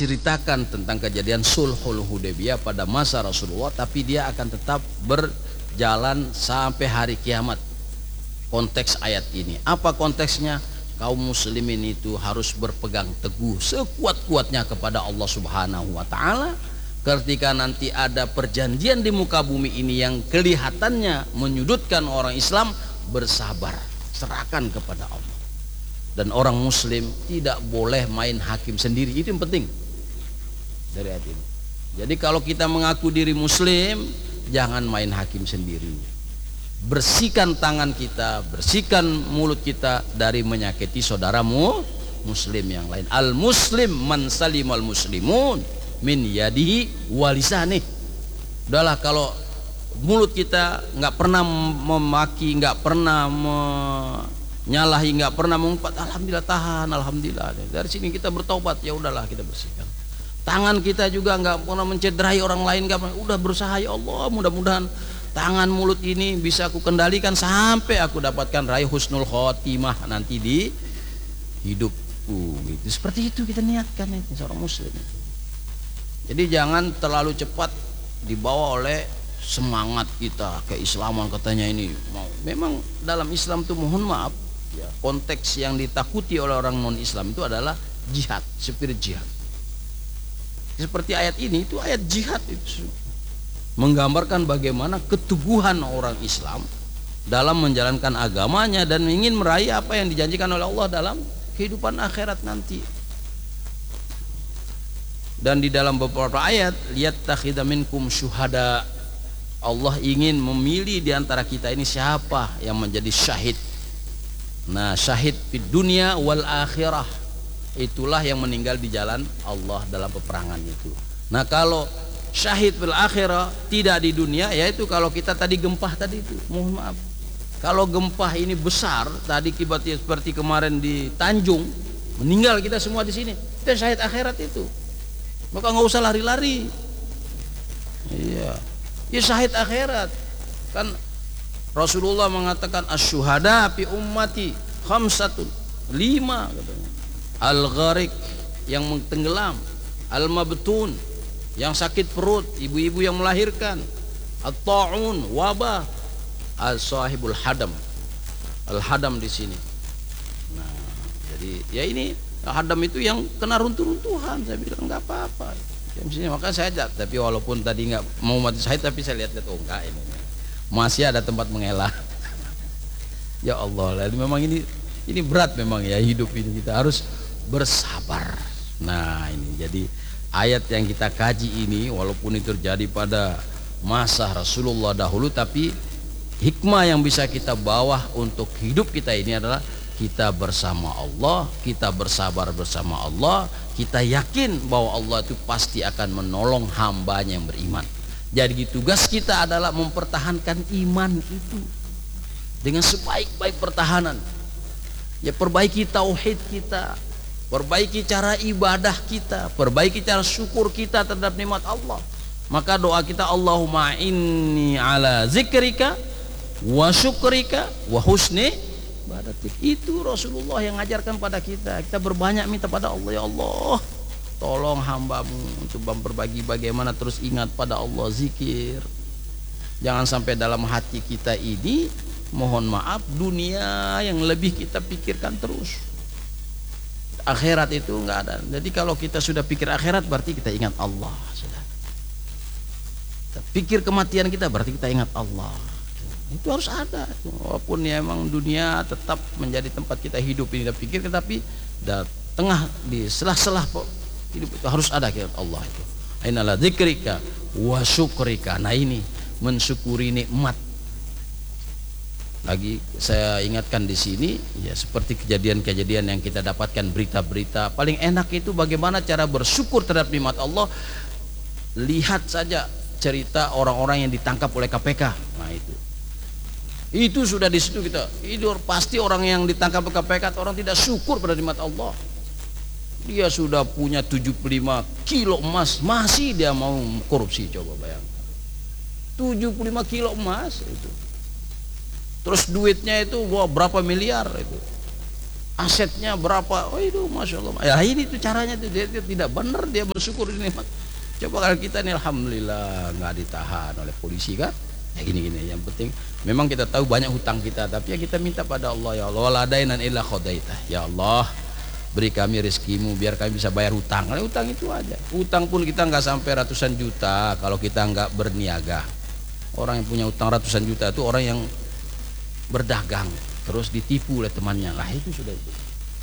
menceritakan tentang kejadian Sulhul Hudaybiyah pada masa Rasulullah, tapi dia akan tetap berjalan sampai hari kiamat. Konteks ayat ini, apa konteksnya? Kaum muslimin itu harus berpegang teguh sekuat-kuatnya kepada Allah Subhanahu wa taala. Ketika nanti ada perjanjian di muka bumi ini yang kelihatannya menyudutkan orang Islam, bersabar, serahkan kepada Allah. Dan orang muslim tidak boleh main hakim sendiri. Itu yang penting dari ayat ini. Jadi kalau kita mengaku diri muslim, jangan main hakim sendiri. Bersihkan tangan kita, bersihkan mulut kita dari menyakiti saudaramu muslim yang lain. Al muslim man salimal muslimun min yadihi walisanih. Udahlah, kalau mulut kita nggak pernah memaki, nggak pernah menyalahi, nggak pernah mengumpat, alhamdulillah, tahan, alhamdulillah. Dari sini kita bertobat, ya udahlah kita bersihkan. Tangan kita juga nggak pernah mencederai orang lain, udah berusaha, ya Allah, mudah-mudahan tangan mulut ini bisa aku kendalikan sampai aku dapatkan raih husnul khotimah nanti di hidupku, gitu. Seperti itu kita niatkan itu seorang muslim. Jadi jangan terlalu cepat dibawa oleh semangat kita keislaman, katanya ini mau. Memang dalam Islam tuh mohon maaf ya, konteks yang ditakuti oleh orang non Islam itu adalah jihad, spirit jihad. Seperti ayat ini, itu ayat jihad itu menggambarkan bagaimana keteguhan orang Islam dalam menjalankan agamanya dan ingin meraih apa yang dijanjikan oleh Allah dalam kehidupan akhirat nanti. Dan di dalam beberapa ayat, lihat takhidha minkum syuhada, Allah ingin memilih di antara kita ini siapa yang menjadi syahid. Nah, syahid di dunia wal akhirah, itulah yang meninggal di jalan Allah dalam peperangan itu. Nah, kalau syahid bil akhirah tidak di dunia, yaitu kalau kita tadi gempah tadi itu, mohon maaf, kalau gempah ini besar tadi akibatnya seperti kemarin di Tanjung, meninggal kita semua di sini, itu syahid akhirat itu. Maka nggak usah lari-lari. Iya, ya syahid akhirat. Kan Rasulullah mengatakan asyuhada fi ummati khamsatun, 5 katanya. Al-gharik, yang tenggelam, al-mabtun, yang sakit perut, ibu-ibu yang melahirkan, at-ta'un, wabah, al-sahibul hadam. Al-hadam di sini. Nah, jadi ya ini hadam itu yang kena runtuh-runtuhan. Saya bilang nggak apa-apa. Maka saya, tapi walaupun tadi nggak mau mati syahid, tapi saya lihat-lihat, oh enggak, ini masih ada tempat mengelah. Ya Allah, memang ini berat memang ya, hidup ini kita harus bersabar. Nah ini jadi ayat yang kita kaji ini, walaupun itu terjadi pada masa Rasulullah dahulu, tapi hikmah yang bisa kita bawa untuk hidup kita ini adalah kita bersama Allah, kita bersabar bersama Allah, kita yakin bahwa Allah itu pasti akan menolong hambanya yang beriman. Jadi tugas kita adalah mempertahankan iman itu dengan sebaik-baik pertahanan. Ya, perbaiki tauhid kita, perbaiki cara ibadah kita, perbaiki cara syukur kita terhadap nikmat Allah. Maka doa kita, Allahumma inni ala zikrika wa syukrika wa husni ibadatik. Itu Rasulullah yang ngajarkan pada kita. Kita berbanyak minta pada Allah, ya Allah, tolong hambamu untuk berbagi bagaimana terus ingat pada Allah, zikir. Jangan sampai dalam hati kita ini, mohon maaf, dunia yang lebih kita pikirkan terus. Akhirat itu enggak ada. Jadi kalau kita sudah pikir akhirat, berarti kita ingat Allah. Sudah. Kita pikir kematian kita, berarti kita ingat Allah. Itu harus ada. Walaupun ya emang dunia tetap menjadi tempat kita hidup ini, kita pikir, tapi tengah di selah-selah hidup itu harus ada ingat Allah itu. Ainala dzikrika wa syukrika. Nah ini mensyukuri nikmat. Lagi saya ingatkan di sini, ya seperti kejadian-kejadian yang kita dapatkan, berita-berita, paling enak itu bagaimana cara bersyukur terhadap nikmat Allah. Lihat saja cerita orang-orang yang ditangkap oleh KPK. Nah itu sudah di situ kita tidur. Pasti orang yang ditangkap oleh KPK, orang tidak syukur pada nikmat Allah. Dia sudah punya 75 kilo emas, masih dia mau korupsi. Coba bayangkan, 75 kilo emas itu. Terus duitnya itu berapa miliar itu. asetnya berapa, oh itu masya Allah. Ya ini tuh caranya tuh, dia tidak benar dia bersyukur ini. Coba kalau kita nih alhamdulillah nggak ditahan oleh polisi kan, ya gini-gini. Yang penting memang kita tahu banyak hutang kita, tapi ya kita minta pada Allah, ya Allah wala dainan illa qadaitah, ya Allah beri kami rezekimu biar kami bisa bayar hutang. Karena hutang itu aja. Hutang pun kita nggak sampai ratusan juta kalau kita nggak berniaga. Orang yang punya hutang ratusan juta itu orang yang berdagang terus ditipu oleh temannya, lah itu sudah itu.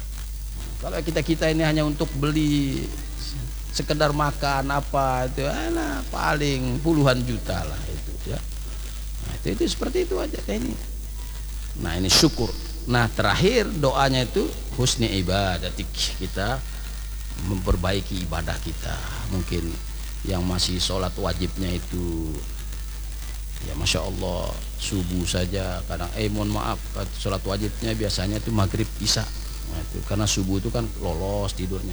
Kalau kita ini hanya untuk beli sekedar makan apa itu, nah, paling puluhan juta lah itu ya. Nah, itu seperti itu aja kayak ini. Nah ini syukur. Nah terakhir doanya itu husni ibadatik, kita memperbaiki ibadah kita. Mungkin yang masih sholat wajibnya itu ya masya Allah subuh saja kadang mohon maaf, sholat wajibnya biasanya itu maghrib isya. Nah, itu karena subuh itu kan lolos tidurnya.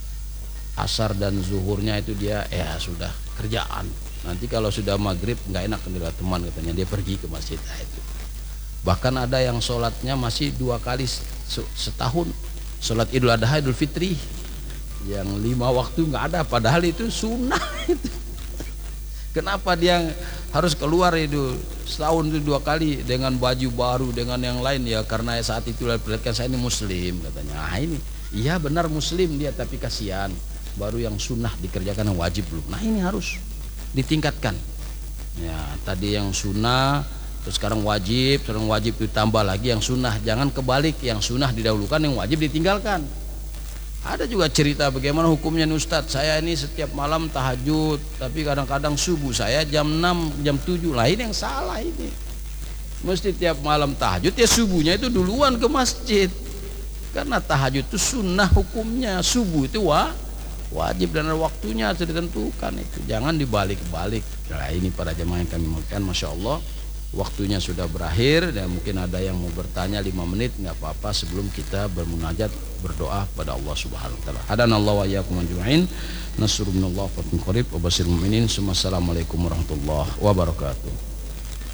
Asar dan zuhurnya itu dia ya sudah kerjaan. Nanti kalau sudah maghrib nggak enak dengan teman katanya, dia pergi ke masjid. Nah, itu bahkan ada yang sholatnya masih 2 kali setahun, sholat Idul Adha, Idul Fitri, yang 5 waktu nggak ada, padahal itu sunnah itu. Kenapa dia harus keluar itu setahun itu 2 kali dengan baju baru dengan yang lain? Ya karena saat itu perlihatkan saya ini muslim katanya. Nah ini iya benar muslim dia, tapi kasihan baru yang sunnah dikerjakan, yang wajib belum. Nah ini harus ditingkatkan ya, tadi yang sunnah terus sekarang wajib ditambah lagi yang sunnah. Jangan kebalik, yang sunnah didahulukan, yang wajib ditinggalkan. Ada juga cerita bagaimana hukumnya nih Ustadz, saya ini setiap malam tahajud tapi kadang-kadang subuh saya jam 6 jam 7. Lah ini yang salah ini, mesti tiap malam tahajud ya subuhnya itu duluan ke masjid, karena tahajud itu sunnah hukumnya, subuh itu wajib dan ada waktunya sudah ditentukan itu, jangan dibalik-balik. Nah ini para jemaah yang kami muliakan, masya Allah waktunya sudah berakhir dan mungkin ada yang mau bertanya 5 menit, nggak apa-apa sebelum kita bermunajat berdoa pada Allah Subhanahu wa taala. Hadanallahu wa iyyakum ajma'in. Nasrun minallah wa fatun qarib wa basyiril mu'minin. Assalamualaikum warahmatullahi wabarakatuh.